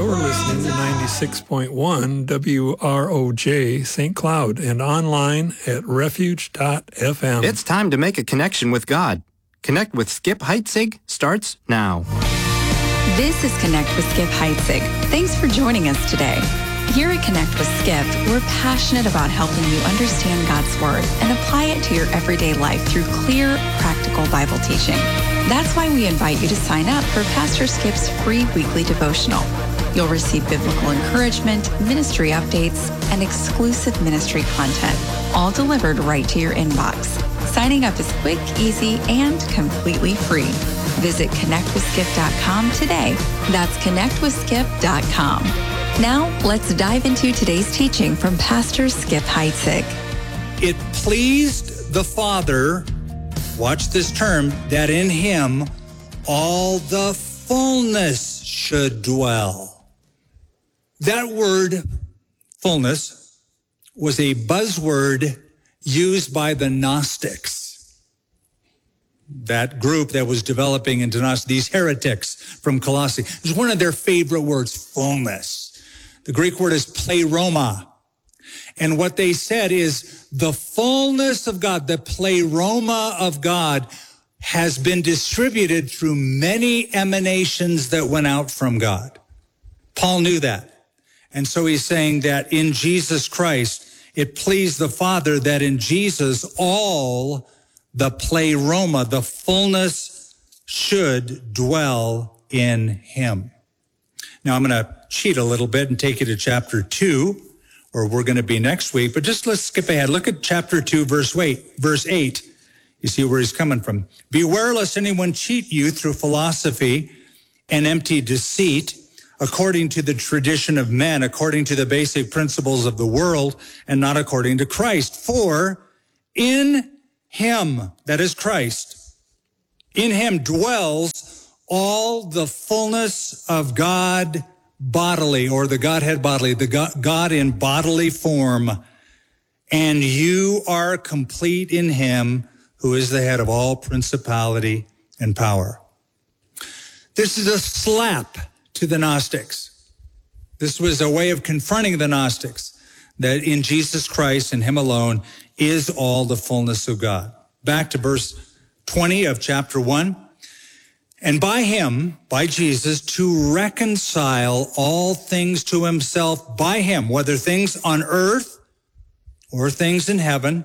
You're listening to 96.1 WROJ St. Cloud and online at refuge.fm. It's time to make a connection with God. Connect with Skip Heitzig starts now. This is Connect with Skip Heitzig. Thanks for joining us today. Here at Connect with Skip, we're passionate about helping you understand God's Word and apply it to your everyday life through clear, practical Bible teaching. That's why we invite you to sign up for Pastor Skip's free weekly devotional. You'll receive biblical encouragement, ministry updates, and exclusive ministry content, all delivered right to your inbox. Signing up is quick, easy, and completely free. Visit connectwithskip.com today. That's connectwithskip.com. Now, let's dive into today's teaching from Pastor Skip Heitzig. It pleased the Father, watch this term, that in him all the fullness should dwell. That word, fullness, was a buzzword used by the Gnostics, that group that was developing into Gnostics, these heretics from Colossae. It was one of their favorite words, fullness. The Greek word is pleroma. And what they said is the fullness of God, the pleroma of God, has been distributed through many emanations that went out from God. Paul knew that. And so he's saying that in Jesus Christ, it pleased the Father that in Jesus, all the pleroma, the fullness, should dwell in him. Now, I'm going to cheat a little bit and take you to chapter 2, where we're going to be next week. But just let's skip ahead. Look at chapter 2, verse 8. You see where he's coming from. Beware lest anyone cheat you through philosophy and empty deceit, according to the tradition of men, according to the basic principles of the world, and not according to Christ. For in him, that is Christ, in him dwells all the fullness of God bodily, or the Godhead bodily, the God in bodily form. And you are complete in him who is the head of all principality and power. This is a slap to the Gnostics. This was a way of confronting the Gnostics, that in Jesus Christ and him alone is all the fullness of God. Back to verse 20 of chapter 1. And by him, by Jesus, to reconcile all things to himself by him, whether things on earth or things in heaven,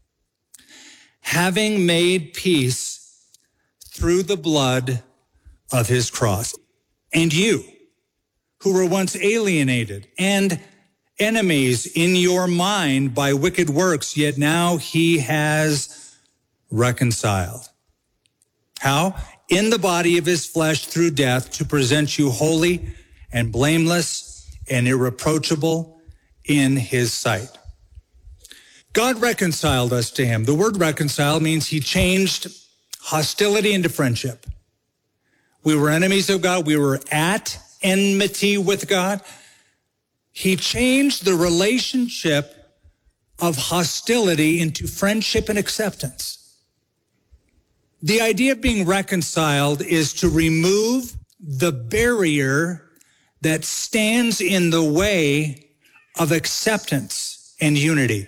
having made peace through the blood of his cross. And you, who were once alienated and enemies in your mind by wicked works, yet now he has reconciled. How? In the body of his flesh through death, to present you holy and blameless and irreproachable in his sight. God reconciled us to him. The word reconcile means he changed hostility into friendship. We were enemies of God. We were at enmity with God. He changed the relationship of hostility into friendship and acceptance. The idea of being reconciled is to remove the barrier that stands in the way of acceptance and unity.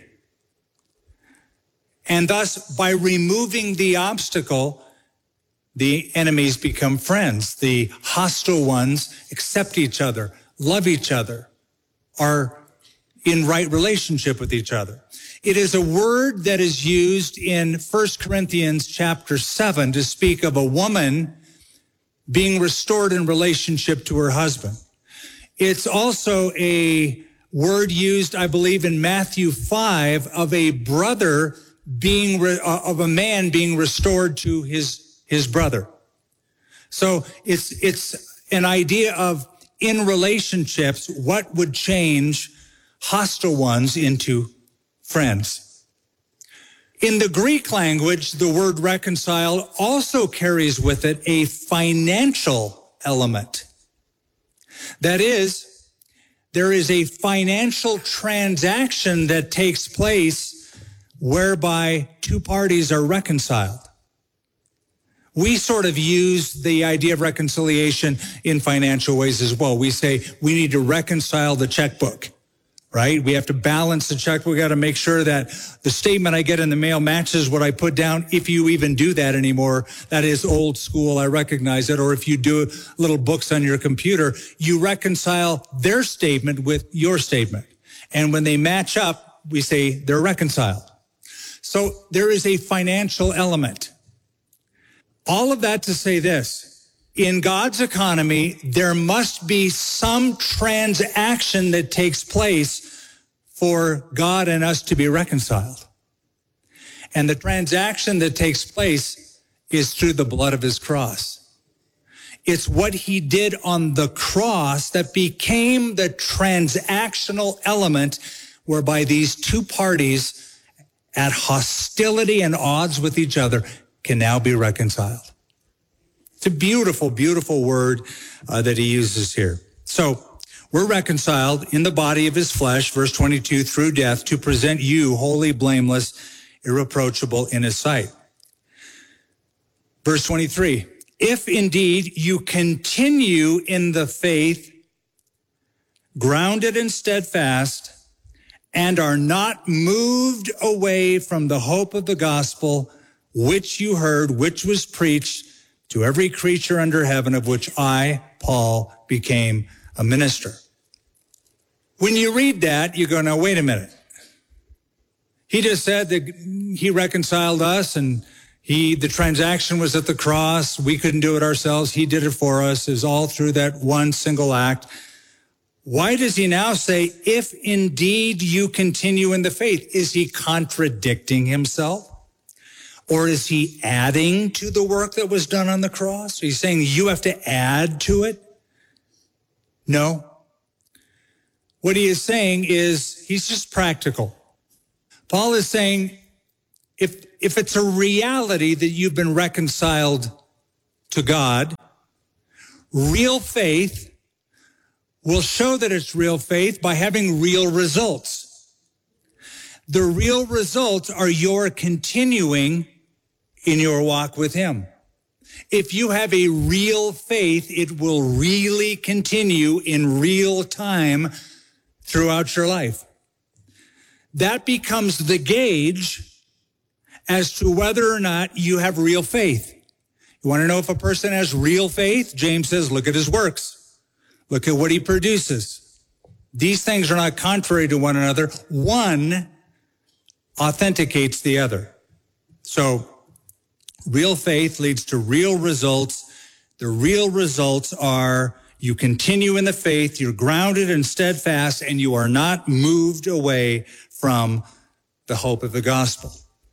And thus, by removing the obstacle, the enemies become friends. The hostile ones accept each other, love each other, are in right relationship with each other. It is a word that is used in 1 Corinthians chapter 7 to speak of a woman being restored in relationship to her husband. It's also a word used, I believe, in Matthew 5 of a brother of a man being restored to his brother. So it's an idea of, in relationships, what would change hostile ones into friends. In the Greek language, the word reconcile also carries with it a financial element. That is, there is a financial transaction that takes place whereby two parties are reconciled. We sort of use the idea of reconciliation in financial ways as well. We say we need to reconcile the checkbook, right? We have to balance the checkbook. We got to make sure that the statement I get in the mail matches what I put down. If you even do that anymore, that is old school. I recognize it. Or if you do little books on your computer, you reconcile their statement with your statement. And when they match up, we say they're reconciled. So there is a financial element. All of that to say this, in God's economy, there must be some transaction that takes place for God and us to be reconciled. And the transaction that takes place is through the blood of his cross. It's what he did on the cross that became the transactional element whereby these two parties at hostility and odds with each other can now be reconciled. It's a beautiful, beautiful word that he uses here. So we're reconciled in the body of his flesh, verse 22, through death to present you holy, blameless, irreproachable in his sight. Verse 23, if indeed you continue in the faith, grounded and steadfast, and are not moved away from the hope of the gospel, which you heard, which was preached to every creature under heaven, of which I, Paul, became a minister. When you read that, you go, now, wait a minute. He just said that he reconciled us and the transaction was at the cross. We couldn't do it ourselves. He did it for us. It was all through that one single act. Why does he now say, if indeed you continue in the faith? Is he contradicting himself? Or is he adding to the work that was done on the cross? He's saying you have to add to it? No. What he is saying is he's just practical. Paul is saying if it's a reality that you've been reconciled to God, real faith will show that it's real faith by having real results. The real results are your continuing in your walk with him. If you have a real faith, it will really continue in real time throughout your life. That becomes the gauge as to whether or not you have real faith. You want to know if a person has real faith? James says, look at his works. Look at what he produces. These things are not contrary to one another. One authenticates the other. So real faith leads to real results. The real results are you continue in the faith, you're grounded and steadfast, and you are not moved away from the hope of the gospel.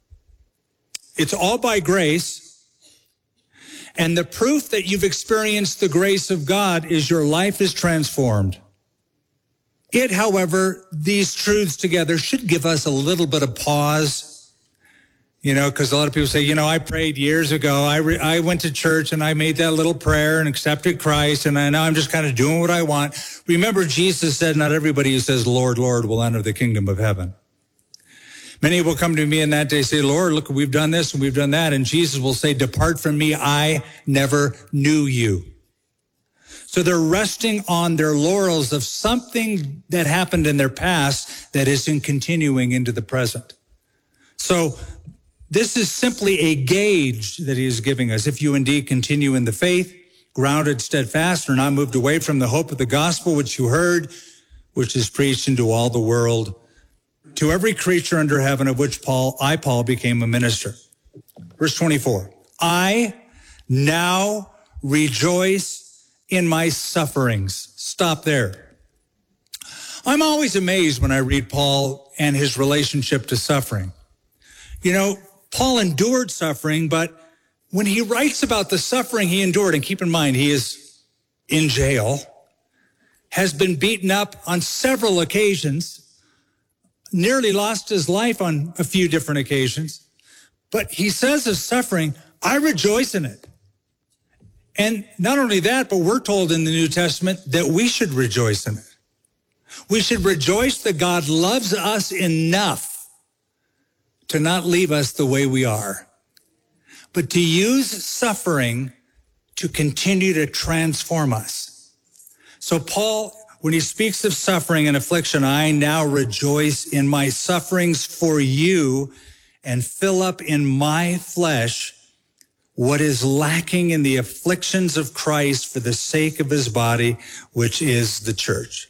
It's all by grace. And the proof that you've experienced the grace of God is your life is transformed. It, however, these truths together should give us a little bit of pause. You know, because a lot of people say, I prayed years ago. I went to church and I made that little prayer and accepted Christ. And now I'm just kind of doing what I want. Remember, Jesus said, not everybody who says, Lord, Lord, will enter the kingdom of heaven. Many will come to me in that day and say, Lord, look, we've done this and we've done that. And Jesus will say, depart from me. I never knew you. So they're resting on their laurels of something that happened in their past that isn't continuing into the present. So this is simply a gauge that he is giving us. If you indeed continue in the faith, grounded, steadfast, or not moved away from the hope of the gospel which you heard, which is preached into all the world, to every creature under heaven, of which I, Paul, became a minister. Verse 24, I now rejoice in my sufferings. Stop there. I'm always amazed when I read Paul and his relationship to suffering. Paul endured suffering, but when he writes about the suffering he endured, and keep in mind, he is in jail, has been beaten up on several occasions, nearly lost his life on a few different occasions. But he says of suffering, I rejoice in it. And not only that, but we're told in the New Testament that we should rejoice in it. We should rejoice that God loves us enough to not leave us the way we are, but to use suffering to continue to transform us. So Paul, when he speaks of suffering and affliction, I now rejoice in my sufferings for you and fill up in my flesh what is lacking in the afflictions of Christ for the sake of his body, which is the church.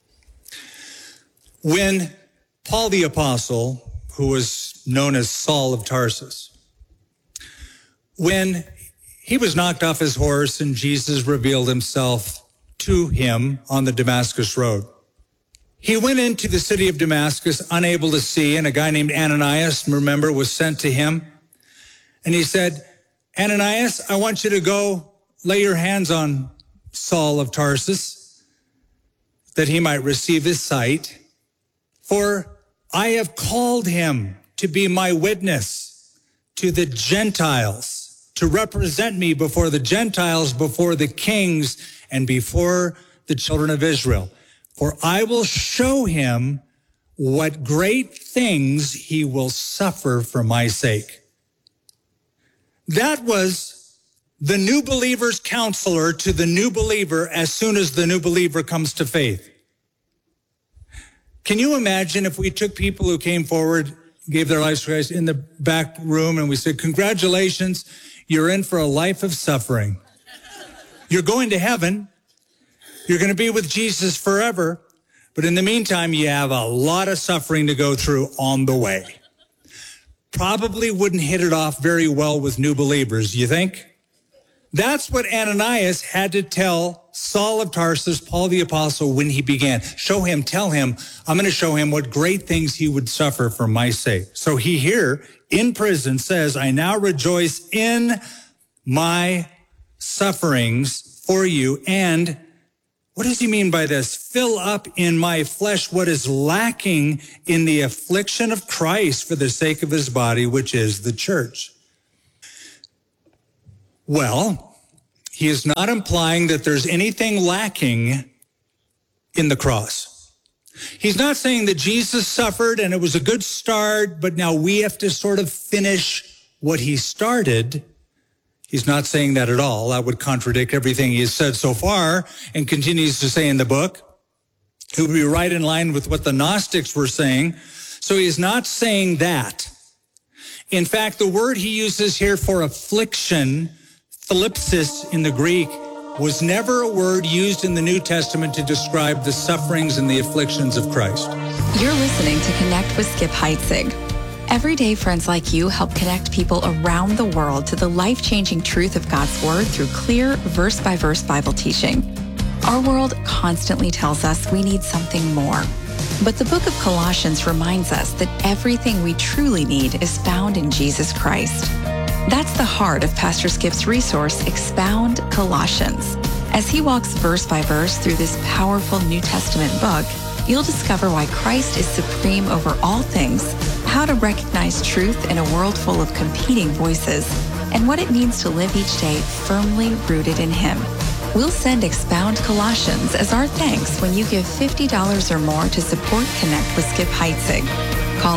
When Paul the Apostle, who was known as Saul of Tarsus, when he was knocked off his horse and Jesus revealed himself to him on the Damascus road, he went into the city of Damascus unable to see, and a guy named Ananias, remember, was sent to him. And he said, Ananias, I want you to go lay your hands on Saul of Tarsus that he might receive his sight. For I have called him to be my witness to the Gentiles, to represent me before the Gentiles, before the kings, and before the children of Israel. For I will show him what great things he will suffer for my sake. That was the new believer's counselor to the new believer as soon as the new believer comes to faith. Can you imagine if we took people who came forward, gave their lives to Christ in the back room, and we said, congratulations, you're in for a life of suffering. You're going to heaven. You're going to be with Jesus forever. But in the meantime, you have a lot of suffering to go through on the way. Probably wouldn't hit it off very well with new believers, you think? That's what Ananias had to tell Saul of Tarsus, Paul the Apostle, when he began. Show him, tell him, I'm going to show him what great things he would suffer for my sake. So he here in prison says, I now rejoice in my sufferings for you. And what does he mean by this? Fill up in my flesh what is lacking in the affliction of Christ for the sake of his body, which is the church. Well, he is not implying that there's anything lacking in the cross. He's not saying that Jesus suffered and it was a good start, but now we have to sort of finish what he started. He's not saying that at all. That would contradict everything he has said so far and continues to say in the book. It would be right in line with what the Gnostics were saying. So he's not saying that. In fact, the word he uses here for affliction, thlipsis in the Greek, was never a word used in the New Testament to describe the sufferings and the afflictions of Christ. You're listening to Connect with Skip Heitzig. Everyday friends like you help connect people around the world to the life-changing truth of God's Word through clear, verse-by-verse Bible teaching. Our world constantly tells us we need something more. But the book of Colossians reminds us that everything we truly need is found in Jesus Christ. That's the heart of Pastor Skip's resource, Expound Colossians. As he walks verse by verse through this powerful New Testament book, you'll discover why Christ is supreme over all things, how to recognize truth in a world full of competing voices, and what it means to live each day firmly rooted in Him. We'll send Expound Colossians as our thanks when you give $50 or more to support Connect with Skip Heitzig. Call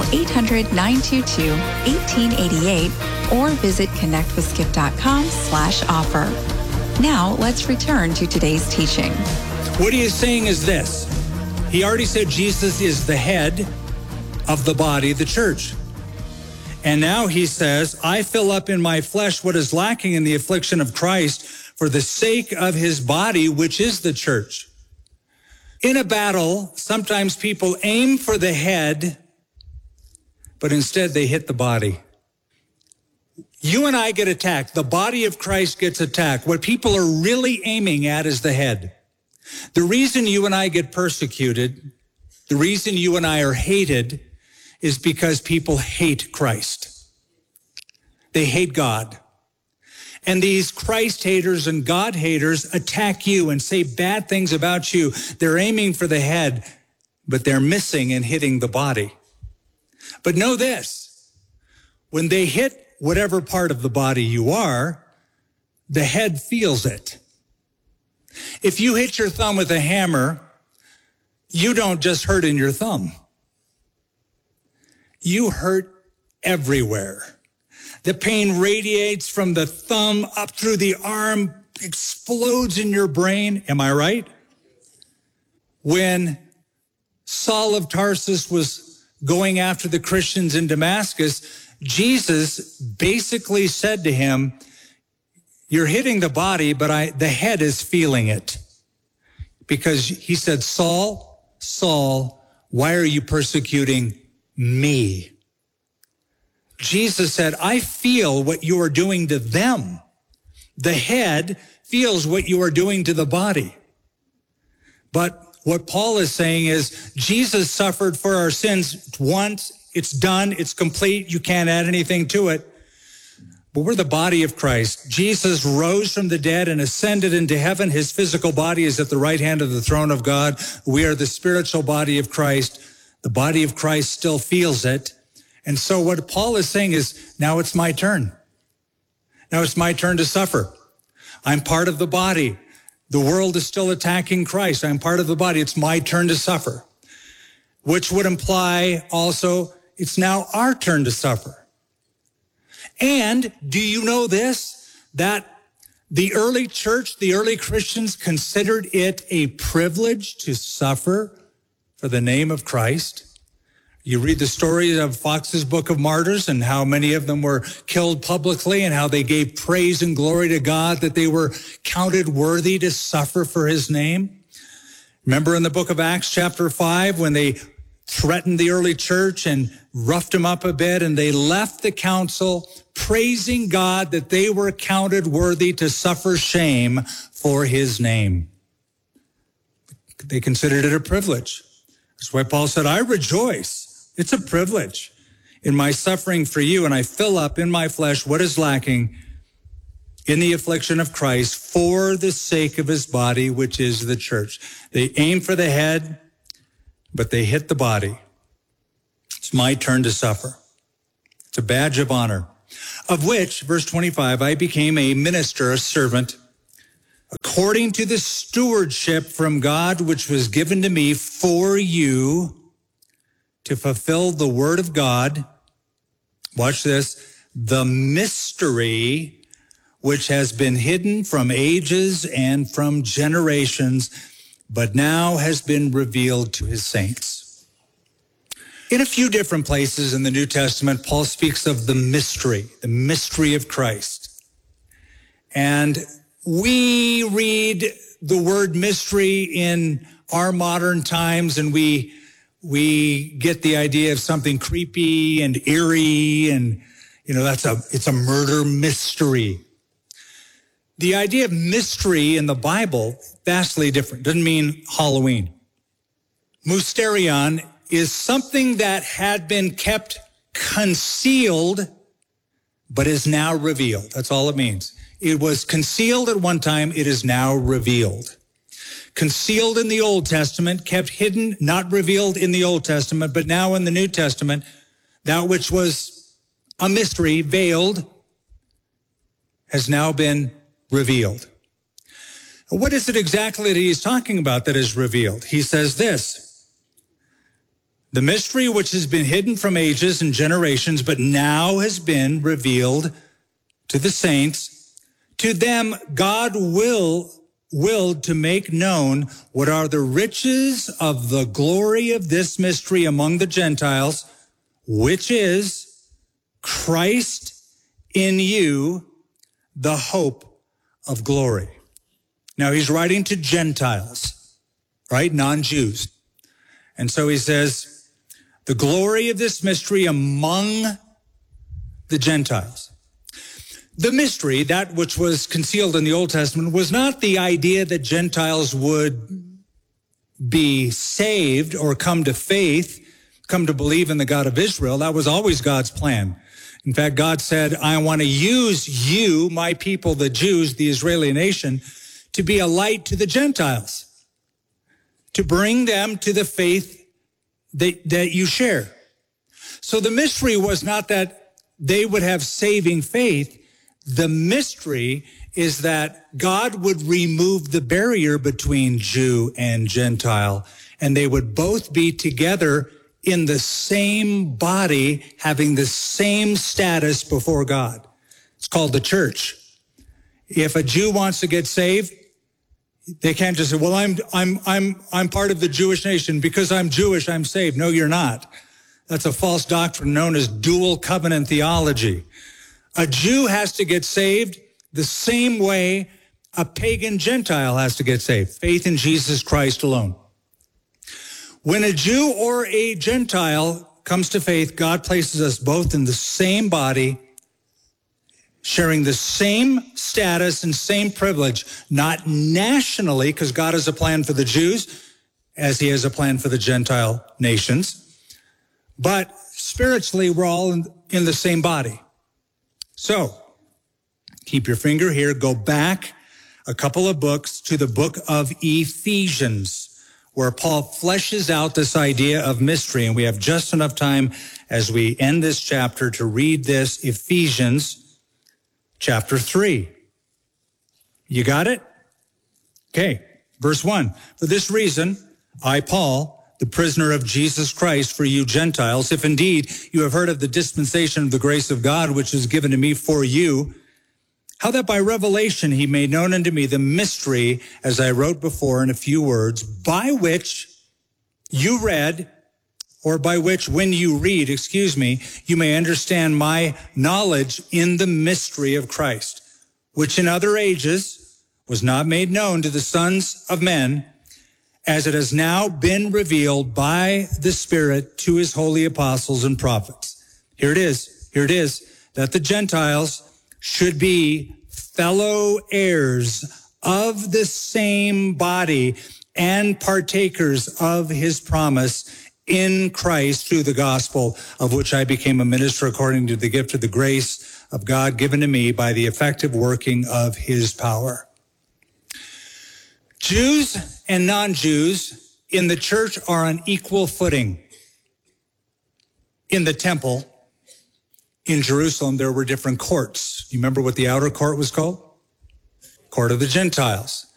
800-922-1888 or visit connectwithskip.com/offer. Now let's return to today's teaching. What he is saying is this. He already said Jesus is the head of the body, the church. And now he says, I fill up in my flesh what is lacking in the affliction of Christ for the sake of his body, which is the church. In a battle, sometimes people aim for the head, but instead they hit the body. You and I get attacked. The body of Christ gets attacked. What people are really aiming at is the head. The reason you and I get persecuted, the reason you and I are hated, is because people hate Christ. They hate God. And these Christ haters and God haters attack you and say bad things about you. They're aiming for the head, but they're missing and hitting the body. But know this, when they hit whatever part of the body you are, the head feels it. If you hit your thumb with a hammer, you don't just hurt in your thumb. You hurt everywhere. The pain radiates from the thumb up through the arm, explodes in your brain. Am I right? When Saul of Tarsus was going after the Christians in Damascus, Jesus basically said to him, you're hitting the body, but the head is feeling it. Because he said, Saul, Saul, why are you persecuting me? Jesus said, I feel what you are doing to them. The head feels what you are doing to the body. But what Paul is saying is Jesus suffered for our sins once. It's done. It's complete. You can't add anything to it. But we're the body of Christ. Jesus rose from the dead and ascended into heaven. His physical body is at the right hand of the throne of God. We are the spiritual body of Christ. The body of Christ still feels it. And so what Paul is saying is, now it's my turn. Now it's my turn to suffer. I'm part of the body. The world is still attacking Christ. I'm part of the body. It's my turn to suffer, which would imply also it's now our turn to suffer. And do you know this? That the early church, the early Christians considered it a privilege to suffer for the name of Christ. You read the story of Fox's Book of Martyrs and how many of them were killed publicly and how they gave praise and glory to God that they were counted worthy to suffer for his name. Remember in the book of Acts chapter 5 when they threatened the early church and roughed them up a bit and they left the council praising God that they were counted worthy to suffer shame for his name. They considered it a privilege. That's why Paul said, I rejoice. It's a privilege in my suffering for you, and I fill up in my flesh what is lacking in the affliction of Christ for the sake of his body, which is the church. They aim for the head, but they hit the body. It's my turn to suffer. It's a badge of honor, of which, verse 25, I became a minister, a servant, according to the stewardship from God, which was given to me for you, to fulfill the word of God. Watch this. The mystery which has been hidden from ages and from generations, but now has been revealed to his saints. In a few different places in the New Testament, Paul speaks of the mystery of Christ. And we read the word mystery in our modern times, and we get the idea of something creepy and eerie, and it's a murder mystery. The idea of mystery in the Bible, vastly different. Doesn't mean Halloween. Mysterion is something that had been kept concealed, but is now revealed. That's all it means. It was concealed at one time. It is now revealed. Concealed in the Old Testament, kept hidden, not revealed in the Old Testament, but now in the New Testament, that which was a mystery, veiled, has now been revealed. What is it exactly that he's talking about that is revealed? He says this, the mystery which has been hidden from ages and generations, but now has been revealed to the saints. To them, God willed to make known what are the riches of the glory of this mystery among the Gentiles, which is Christ in you, the hope of glory. Now he's writing to Gentiles, right? Non-Jews. And so he says, the glory of this mystery among the Gentiles. The mystery, that which was concealed in the Old Testament, was not the idea that Gentiles would be saved or come to faith, come to believe in the God of Israel. That was always God's plan. In fact, God said, I want to use you, my people, the Jews, the Israeli nation, to be a light to the Gentiles, to bring them to the faith that you share. So the mystery was not that they would have saving faith. The mystery is that God would remove the barrier between Jew and Gentile, and they would both be together in the same body, having the same status before God. It's called the church. If a Jew wants to get saved, they can't just say, well, I'm part of the Jewish nation. Because I'm Jewish, I'm saved. No, you're not. That's a false doctrine known as dual covenant theology. A Jew has to get saved the same way a pagan Gentile has to get saved. Faith in Jesus Christ alone. When a Jew or a Gentile comes to faith, God places us both in the same body, sharing the same status and same privilege, not nationally, because God has a plan for the Jews, as he has a plan for the Gentile nations, but spiritually, we're all in the same body. So, keep your finger here, go back a couple of books to the book of Ephesians, where Paul fleshes out this idea of mystery, and we have just enough time as we end this chapter to read this, Ephesians chapter 3. You got it? Okay, verse 1. For this reason, I, Paul, the prisoner of Jesus Christ for you Gentiles, if indeed you have heard of the dispensation of the grace of God, which is given to me for you, how that by revelation he made known unto me the mystery, as I wrote before in a few words, by which you read, or by which when you read, you may understand my knowledge in the mystery of Christ, which in other ages was not made known to the sons of men, as it has now been revealed by the Spirit to his holy apostles and prophets. Here it is, that the Gentiles should be fellow heirs of the same body and partakers of his promise in Christ through the gospel, of which I became a minister according to the gift of the grace of God given to me by the effective working of his power. Jews and non-Jews in the church are on equal footing. In the temple in Jerusalem, there were different courts. You remember what the outer court was called? Court of the Gentiles.